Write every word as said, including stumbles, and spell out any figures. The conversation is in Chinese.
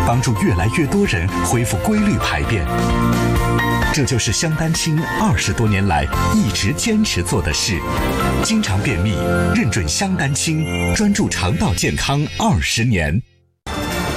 帮助越来越多人恢复规律排便。这就是香丹清二十多年来一直坚持做的事。经常便秘，认准香丹清，专注肠道健康二十年。